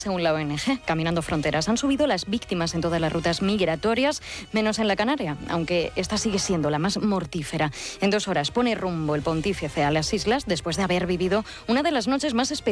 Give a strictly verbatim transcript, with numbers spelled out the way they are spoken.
Según la O N Ge, Caminando Fronteras, han subido las víctimas en todas las rutas migratorias, menos en la Canaria, aunque esta sigue siendo la más mortífera. En dos horas pone rumbo el Pontífice a las islas después de haber vivido una de las noches más especiales